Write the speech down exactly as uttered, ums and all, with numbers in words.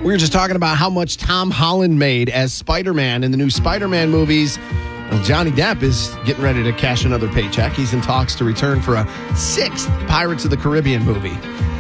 We were just talking about how much Tom Holland made as Spider-Man in the new Spider-Man movies. Well, Johnny Depp is getting ready to cash another paycheck. He's in talks to return for a sixth Pirates of the Caribbean movie.